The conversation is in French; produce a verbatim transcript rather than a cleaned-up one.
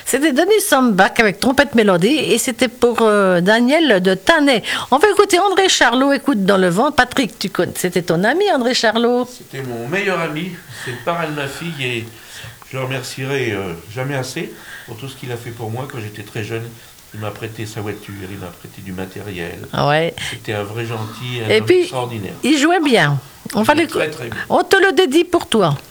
C'était Denis Sambach avec Trompette Mélodie et c'était pour euh, Daniel de Tannay. On va écouter André Charlot, Écoute dans le vent. Patrick, tu connais, c'était ton ami André Charlot? C'était mon meilleur ami, c'est le parrain de ma fille et je le remercierai euh, jamais assez pour tout ce qu'il a fait pour moi quand j'étais très jeune. Il m'a prêté sa voiture, il m'a prêté du matériel. Ouais. C'était un vrai gentil, un et homme puis, extraordinaire. Il jouait bien. On, va Il le... très, très bien. On te le dédie pour toi.